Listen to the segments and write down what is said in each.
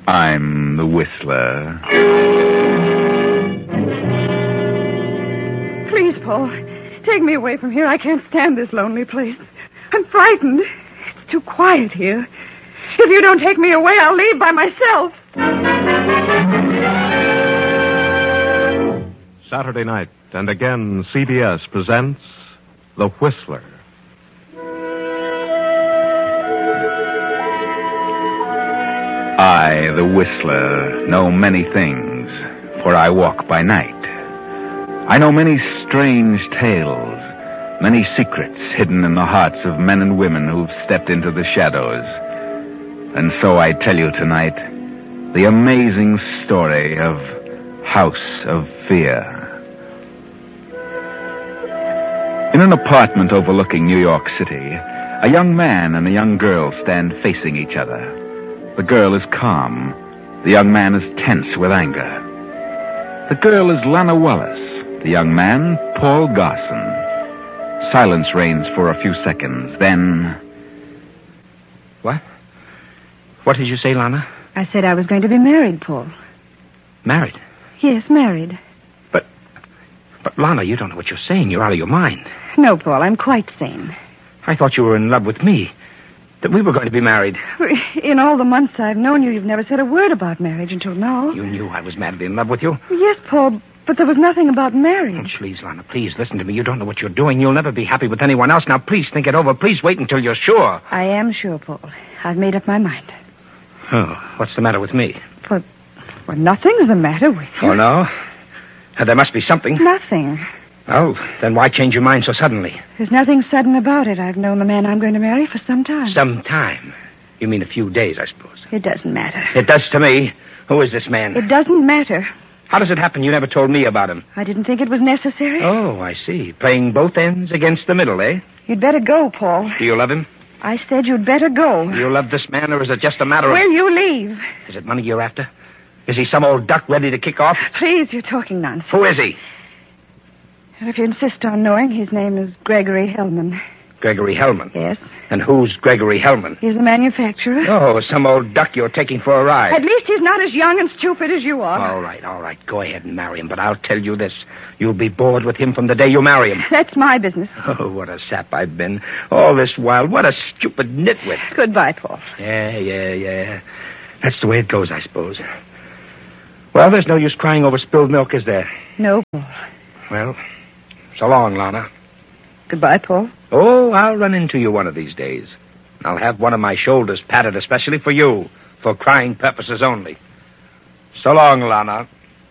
I'm the Whistler. Please, Paul, take me away from here. I can't stand this lonely place. I'm frightened. It's too quiet here. If you don't take me away, I'll leave by myself. Saturday night, and again, CBS presents The Whistler. I, the Whistler, know many things, for I walk by night. I know many strange tales, many secrets hidden in the hearts of men and women who've stepped into the shadows. And so I tell you tonight the amazing story of House of Fear. In an apartment overlooking New York City, a young man and a young girl stand facing each other. The girl is calm. The young man is tense with anger. The girl is Lana Wallace. The young man, Paul Garson. Silence reigns for a few seconds. Then... What? What did you say, Lana? I said I was going to be married, Paul. Married? Yes, married. But, Lana, you don't know what you're saying. You're out of your mind. No, Paul, I'm quite sane. I thought you were in love with me. That we were going to be married. In all the months I've known you, you've never said a word about marriage until now. You knew I was madly in love with you? Yes, Paul, but there was nothing about marriage. Oh, please, Lana, please, listen to me. You don't know what you're doing. You'll never be happy with anyone else. Now, please think it over. Please wait until you're sure. I am sure, Paul. I've made up my mind. Oh, what's the matter with me? Well, nothing's the matter with you. Oh, no? There must be something. Nothing. Oh, then why change your mind so suddenly? There's nothing sudden about it. I've known the man I'm going to marry for some time. Some time? You mean a few days, I suppose. It doesn't matter. It does to me. Who is this man? It doesn't matter. How does it happen you never told me about him? I didn't think it was necessary. Oh, I see. Playing both ends against the middle, eh? You'd better go, Paul. Do you love him? I said you'd better go. Do you love this man, or is it just a matter of... Will you leave? Is it money you're after? Is he some old duck ready to kick off? Please, you're talking nonsense. Who is he? If you insist on knowing, his name is Gregory Hellman. Gregory Hellman? Yes. And who's Gregory Hellman? He's the manufacturer. Oh, some old duck you're taking for a ride. At least he's not as young and stupid as you are. All right. Go ahead and marry him. But I'll tell you this. You'll be bored with him from the day you marry him. That's my business. Oh, what a sap I've been. All this while. What a stupid nitwit. Goodbye, Paul. Yeah. That's the way it goes, I suppose. Well, there's no use crying over spilled milk, is there? No, Paul. Well, so long, Lana. Goodbye, Paul. Oh, I'll run into you one of these days. I'll have one of my shoulders patted especially for you, for crying purposes only. So long, Lana.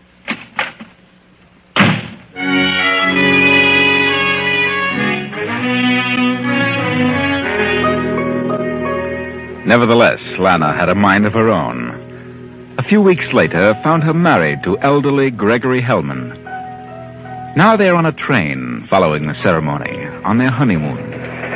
Nevertheless, Lana had a mind of her own. A few weeks later, found her married to elderly Gregory Hellman. Now they're on a train, following the ceremony, on their honeymoon.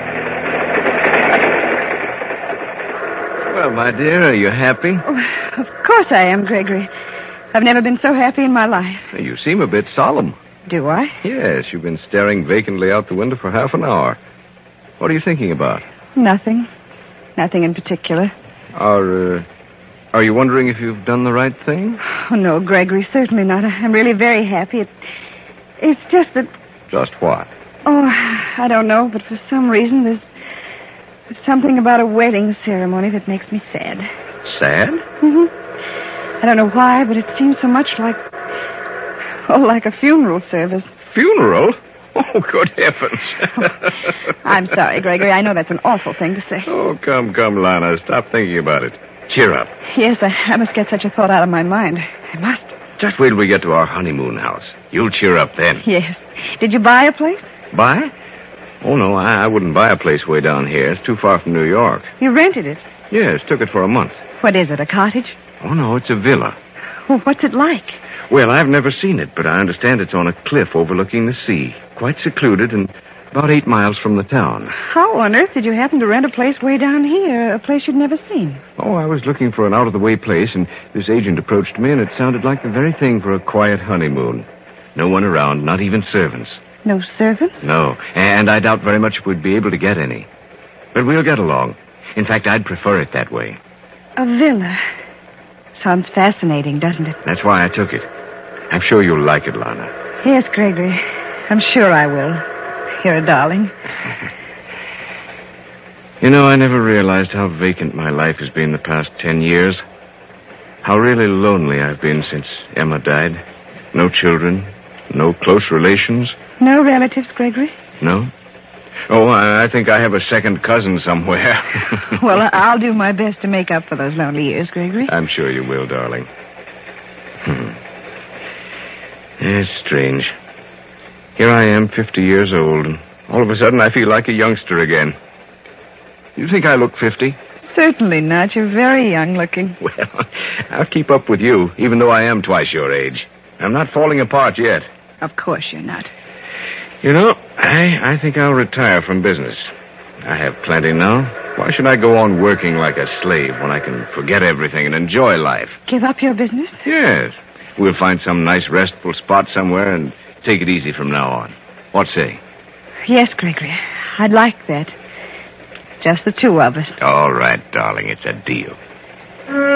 Well, my dear, are you happy? Oh, of course I am, Gregory. I've never been so happy in my life. You seem a bit solemn. Do I? Yes, you've been staring vacantly out the window for half an hour. What are you thinking about? Nothing. Nothing in particular. Are you wondering if you've done the right thing? Oh, no, Gregory, certainly not. I'm really very happy. It's just that... Just what? Oh, I don't know, but for some reason there's something about a wedding ceremony that makes me sad. Sad? Mm-hmm. I don't know why, but it seems so much like a funeral service. Funeral? Oh, good heavens. I'm sorry, Gregory. I know that's an awful thing to say. Oh, come, Lana. Stop thinking about it. Cheer up. Yes, I must get such a thought out of my mind. I must. Just wait till we get to our honeymoon house. You'll cheer up then. Yes. Did you buy a place? Buy? Oh, no, I wouldn't buy a place way down here. It's too far from New York. You rented it? Yes, took it for a month. What is it, a cottage? Oh, no, it's a villa. Well, what's it like? Well, I've never seen it, but I understand it's on a cliff overlooking the sea. Quite secluded and about 8 miles from the town. How on earth did you happen to rent a place way down here, a place you'd never seen? Oh, I was looking for an out-of-the-way place, and this agent approached me, and it sounded like the very thing for a quiet honeymoon. No one around, not even servants. No servants? No, and I doubt very much we'd be able to get any. But we'll get along. In fact, I'd prefer it that way. A villa. Sounds fascinating, doesn't it? That's why I took it. I'm sure you'll like it, Lana. Yes, Gregory. I'm sure I will. You're a darling. You know, I never realized how vacant my life has been the past 10 years. How really lonely I've been since Emma died. No children, no close relations. No relatives, Gregory? No? Oh, I think I have a second cousin somewhere. Well, I'll do my best to make up for those lonely years, Gregory. I'm sure you will, darling. It's strange. Here I am, 50 years old, and all of a sudden I feel like a youngster again. You think I look 50? Certainly not. You're very young looking. Well, I'll keep up with you, even though I am twice your age. I'm not falling apart yet. Of course you're not. You know, I think I'll retire from business. I have plenty now. Why should I go on working like a slave when I can forget everything and enjoy life? Give up your business? Yes. We'll find some nice restful spot somewhere and take it easy from now on. What say? Yes, Gregory. I'd like that. Just the two of us. All right, darling. It's a deal.